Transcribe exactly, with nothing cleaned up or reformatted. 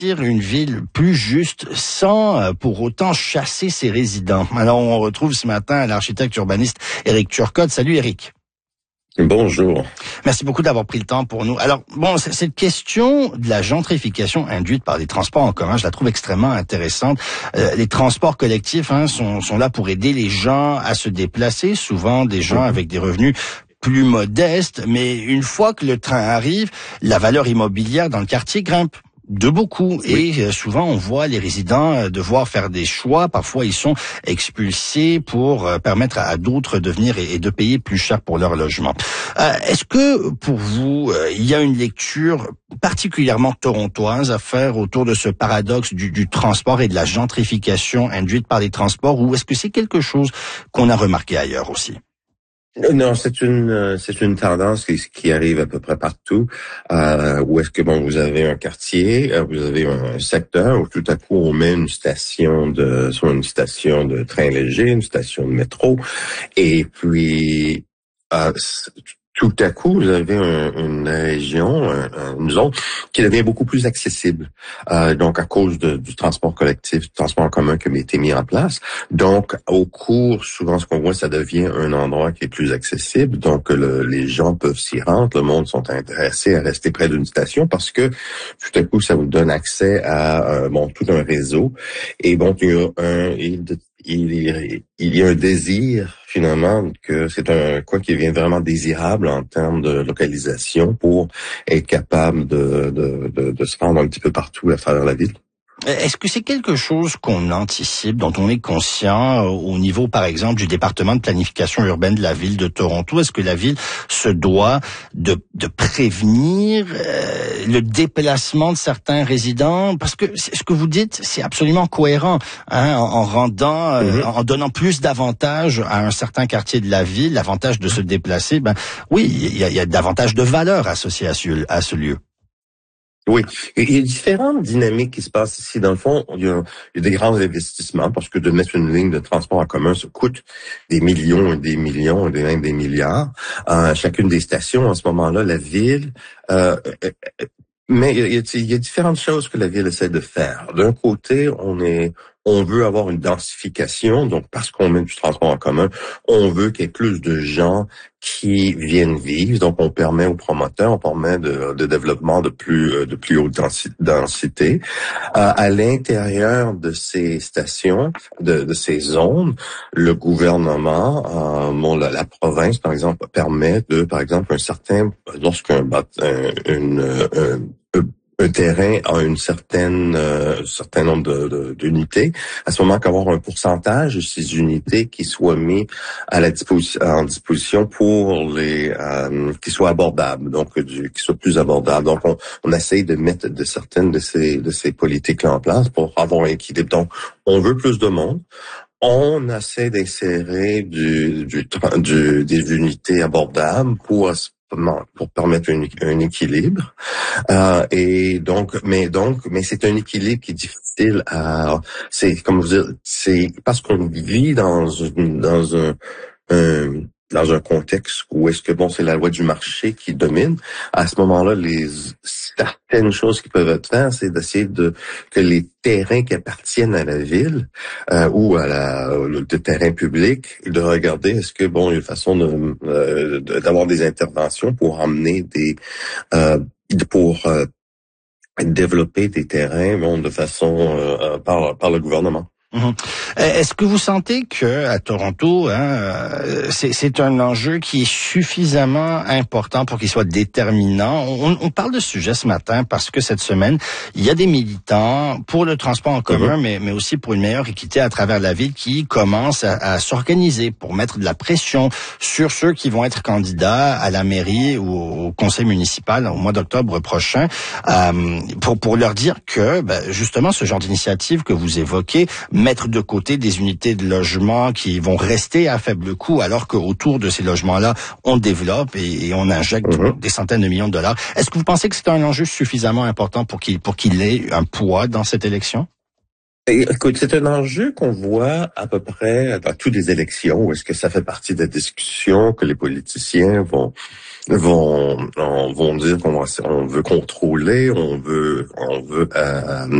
une ville plus juste sans euh, pour autant chasser ses résidents. Alors, on retrouve ce matin l'architecte urbaniste Éric Turcotte. Salut Éric. Bonjour. Merci beaucoup d'avoir pris le temps pour nous. Alors, bon, cette question de la gentrification induite par les transports en commun, je la trouve extrêmement intéressante. Euh, les transports collectifs hein, sont, sont là pour aider les gens à se déplacer, souvent des gens avec des revenus plus modestes, mais une fois que le train arrive, la valeur immobilière dans le quartier grimpe de beaucoup. Oui. Et souvent, on voit les résidents devoir faire des choix. Parfois, ils sont expulsés pour permettre à d'autres de venir et de payer plus cher pour leur logement. Euh, est-ce que, pour vous, il y a une lecture particulièrement torontoise à faire autour de ce paradoxe du, du transport et de la gentrification induite par les transports, ou est-ce que c'est quelque chose qu'on a remarqué ailleurs aussi? Non, c'est une c'est une tendance qui, qui arrive à peu près partout. Euh, où est-ce que bon, vous avez un quartier, vous avez un secteur où tout à coup on met une station de, soit une station de train léger, une station de métro, et puis euh, tout à coup, vous avez un, une région, un, une zone qui devient beaucoup plus accessible. Euh, donc, à cause de, du transport collectif, du transport en commun qui a été mis en place. Donc, au cours, souvent, ce qu'on voit, ça devient un endroit qui est plus accessible. Donc, le, les gens peuvent s'y rendre. Le monde sont intéressés à rester près d'une station parce que tout à coup, ça vous donne accès à euh, bon tout un réseau. Et bon, il y a un... Il, Il, il y a un désir, finalement, que c'est un quoi qui devient vraiment désirable en termes de localisation pour être capable de, de, de, de se rendre un petit peu partout à travers la ville. Est-ce que c'est quelque chose qu'on anticipe, dont on est conscient au niveau, par exemple, du département de planification urbaine de la ville de Toronto? Est-ce que la ville se doit de, de prévenir euh, le déplacement de certains résidents? Parce que ce que vous dites, c'est absolument cohérent, hein, en, en rendant, euh, mm-hmm. en donnant plus d'avantages à un certain quartier de la ville, l'avantage de se déplacer. Ben oui, il y a, il y a davantage de valeur associée à ce, à ce lieu. Oui, il y a différentes dynamiques qui se passent ici. Dans le fond, il y a, il y a des grands investissements parce que de mettre une ligne de transport en commun, ça coûte des millions et des millions et même des milliards. Euh, chacune des stations, en ce moment-là, la ville... Euh, mais il y, a, il y a différentes choses que la ville essaie de faire. D'un côté, on est... On veut avoir une densification, donc parce qu'on met du transport en commun, on veut qu'il y ait plus de gens qui viennent vivre. Donc, on permet aux promoteurs, on permet de, de développement de plus de plus haute densité. Euh, à l'intérieur de ces stations, de, de ces zones, le gouvernement, euh, bon, la, la province, par exemple, permet de, par exemple, un certain, lorsqu'un un, une, un, un terrain a une certaine euh, certain nombre de, de, d'unités, à ce moment qu'avoir un pourcentage de ces unités qui soient mis à la disposition en disposition pour les euh, qui soient abordables, donc du, qui soient plus abordables. Donc on, on essaye de mettre de certaines de ces de ces politiques là en place pour avoir un équilibre. Donc on veut plus de monde. On essaie d'insérer du, du, du des unités abordables pour pour permettre un, un équilibre. Euh, et donc, mais donc, mais c'est un équilibre qui est difficile à, c'est, comme vous dire, c'est parce qu'on vit dans une, dans un, un dans un contexte où est-ce que bon, c'est la loi du marché qui domine. À ce moment-là, les certaines choses qui peuvent être faites, c'est d'essayer de que les terrains qui appartiennent à la ville euh, ou à la le, le terrain public, de regarder est-ce que bon, il y a une façon de, euh, de d'avoir des interventions pour emmener des euh, pour euh, développer des terrains bon de façon euh, par par le gouvernement. Mmh. Est-ce que vous sentez que à Toronto, hein, c'est, c'est un enjeu qui est suffisamment important pour qu'il soit déterminant? On, on parle de ce sujet ce matin parce que cette semaine, il y a des militants pour le transport en commun, mmh. mais, mais aussi pour une meilleure équité à travers la ville qui commencent à, à s'organiser pour mettre de la pression sur ceux qui vont être candidats à la mairie ou au conseil municipal au mois d'octobre prochain, euh, pour, pour leur dire que ben, justement ce genre d'initiative que vous évoquez, mettre de côté des unités de logement qui vont rester à faible coût alors qu'autour de ces logements-là, on développe et, et on injecte mmh. des centaines de millions de dollars. Est-ce que vous pensez que c'est un enjeu suffisamment important pour qu'il, pour qu'il ait un poids dans cette élection? Et, écoute, c'est un enjeu qu'on voit à peu près dans toutes les élections, où est-ce que ça fait partie de la discussion que les politiciens vont vont vont dire qu'on va, on veut contrôler, on veut on veut euh,